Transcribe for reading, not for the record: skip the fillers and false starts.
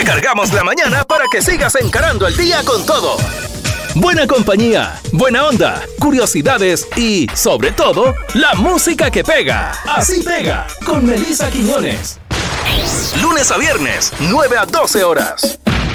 cargamos la mañana para que sigas encarando el día con todo. Buena compañía, buena onda, curiosidades y, sobre todo, la música que pega. Así pega, con Melissa Quiñones. Lunes a viernes, 9 a 12 horas.